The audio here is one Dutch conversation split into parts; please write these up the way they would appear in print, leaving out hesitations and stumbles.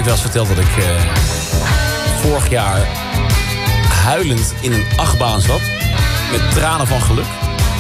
wel eens verteld dat ik vorig jaar huilend in een achtbaan zat. Met tranen van geluk.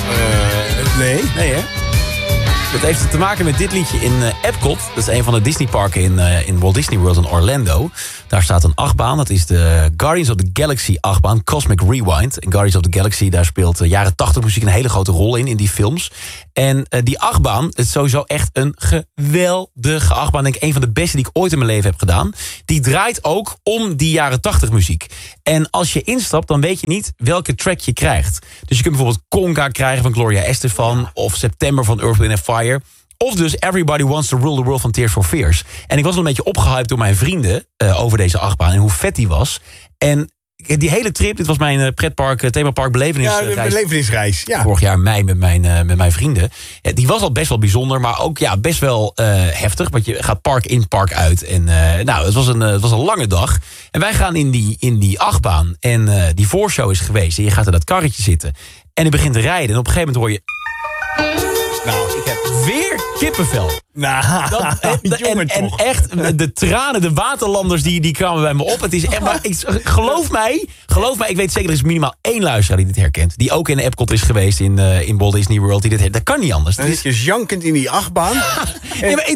Nee. Nee, hè? Dat heeft te maken met dit liedje in Epcot. Dat is een van de Disneyparken in Walt Disney World in Orlando. Daar staat een achtbaan. Dat is de Guardians of the Galaxy achtbaan. Cosmic Rewind. En Guardians of the Galaxy, daar speelt jaren 80 muziek een hele grote rol in die films. En die achtbaan, het is sowieso echt een geweldige achtbaan. Denk ik een van de beste die ik ooit in mijn leven heb gedaan. Die draait ook om die jaren 80 muziek. En als je instapt, dan weet je niet welke track je krijgt. Dus je kunt bijvoorbeeld Conga krijgen van Gloria Estefan. Of September van Earth, Wind & Fire. Of dus Everybody Wants to Rule the World van Tears for Fears. En ik was wel een beetje opgehyped door mijn vrienden over deze achtbaan. En hoe vet die was. En die hele trip, dit was mijn pretpark, themapark belevenisreis. Ja, de belevenisreis, ja. Vorig jaar mei met mijn vrienden. Ja, die was al best wel bijzonder, maar ook ja, best wel heftig. Want je gaat park in, park uit. En het was een lange dag. En wij gaan in die achtbaan. En die voorshow is geweest. En je gaat in dat karretje zitten. En je begint te rijden. En op een gegeven moment hoor je... Nou, ik heb weer kippenvel. Nou, en echt, de tranen, de waterlanders, die kwamen bij me op. Het is echt, maar geloof mij, ik weet zeker, er is minimaal 1 luisteraar die dit herkent. Die ook in de Epcot is geweest in Walt Disney World. Dat kan niet anders. Dan zit je jankend in die achtbaan. Nee, maar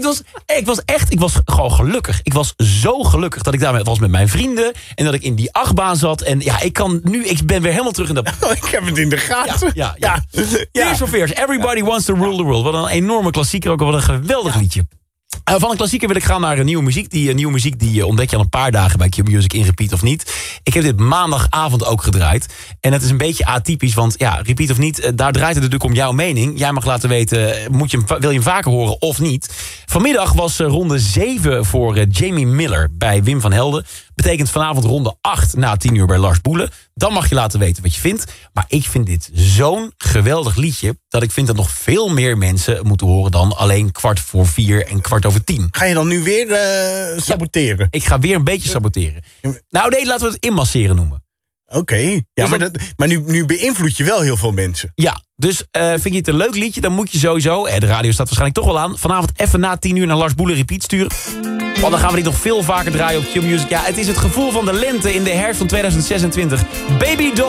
ik was gewoon gelukkig. Ik was zo gelukkig dat ik daar was met mijn vrienden. En dat ik in die achtbaan zat. En ja, ik ben weer helemaal terug in dat... Ik heb het in de gaten. Ja. Tears for Fears, Everybody Wants to Rule the World. Wat een enorme klassieker, ook wat een geweldig liedje. Van een klassieker wil ik gaan naar nieuwe muziek. Die nieuwe muziek die ontdek je al een paar dagen bij Q-Music in Repeat of niet. Ik heb dit maandagavond ook gedraaid. En het is een beetje atypisch, want ja, Repeat of niet, daar draait het natuurlijk om jouw mening. Jij mag laten weten, wil je hem vaker horen of niet. Vanmiddag was ronde 7 voor Jamie Miller bij Wim van Helden. Betekent vanavond ronde 8 na 10 uur bij Lars Boelen. Dan mag je laten weten wat je vindt. Maar ik vind dit zo'n geweldig liedje, dat ik vind dat nog veel meer mensen moeten horen dan alleen 4:15 en 10:15. Ga je dan nu weer saboteren? Ja, ik ga weer een beetje saboteren. Nou nee, laten we het inmasseren noemen. Oké. Ja, maar nu beïnvloed je wel heel veel mensen. Ja, dus vind je het een leuk liedje, dan moet je sowieso... de radio staat waarschijnlijk toch wel aan. Vanavond even na 10 uur naar Lars Boelen Repeat sturen. Want dan gaan we dit nog veel vaker draaien op Q-Music. Ja, het is het gevoel van de lente in de herfst van 2026. Baby Doll.